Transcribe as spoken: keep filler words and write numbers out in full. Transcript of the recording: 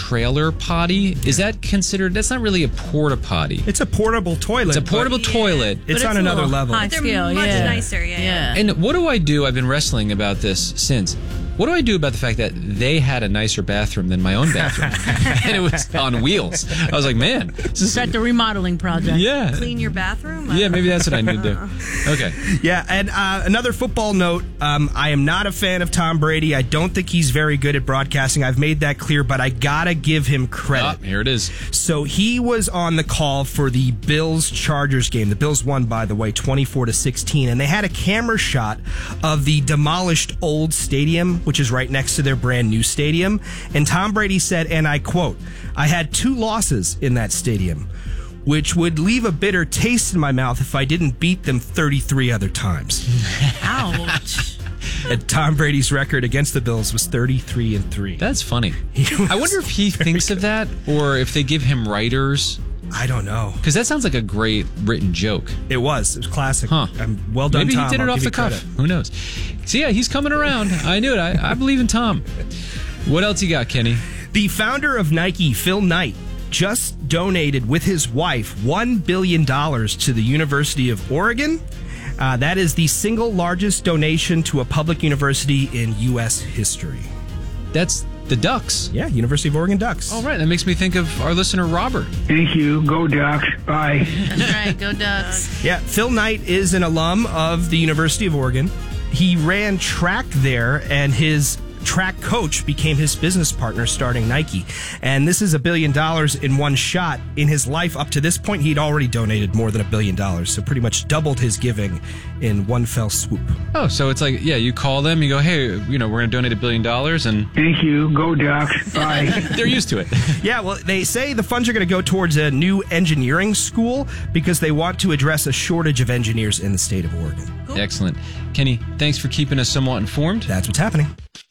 trailer potty. Is that considered? That's not really a porta potty. It's a portable toilet. It's a portable Yeah. toilet. It's, But on it's a another little level. high They're scale, much yeah. nicer, yeah. Yeah. And what do I do? I've been wrestling about this since. What do I do about the fact that they had a nicer bathroom than my own bathroom? And it was on wheels. I was like, man, this is... Start the remodeling project. Yeah. Clean your bathroom? Yeah, maybe that's what I need to do. Okay. Yeah, and uh, another football note, um, I am not a fan of Tom Brady. I don't think he's very good at broadcasting. I've made that clear, but I gotta give him credit. Oh, here it is. So he was on the call for the Bills-Chargers game. The Bills won, by the way, twenty-four to sixteen, and they had a camera shot of the demolished old stadium, which is right next to their brand new stadium. And Tom Brady said, and I quote, "I had two losses in that stadium, which would leave a bitter taste in my mouth if I didn't beat them thirty-three other times." Ouch. And Tom Brady's record against the Bills was thirty-three and three. That's funny. was I wonder if he thinks of that or if they give him writers. I don't know. Because that sounds like a great written joke. It was. It was classic. Huh. Um, well done, Maybe Tom. he did it I'll off give the you cuff. credit. Who knows? So yeah, he's coming around. I knew it. I, I believe in Tom. What else you got, Kenny? The founder of Nike, Phil Knight, just donated with his wife one billion dollars to the University of Oregon. Uh, that is the single largest donation to a public university in U S history. That's the Ducks. Yeah, University of Oregon Ducks. All right, that makes me think of our listener, Robert. Thank you. Go Ducks. Bye. That's right. Go Ducks. Yeah, Phil Knight is an alum of the University of Oregon. He ran track there, and his track coach became his business partner starting Nike. And this is a billion dollars in one shot. In his life up to this point, he'd already donated more than a billion dollars, so pretty much doubled his giving in one fell swoop. Oh, so it's like, yeah, you call them, you go, hey, you know, we're going to donate a billion dollars, and Thank you. Go Ducks. Bye. they're used to it. Yeah, well, they say the funds are going to go towards a new engineering school because they want to address a shortage of engineers in the state of Oregon. Excellent. Kenny, thanks for keeping us somewhat informed. That's what's happening.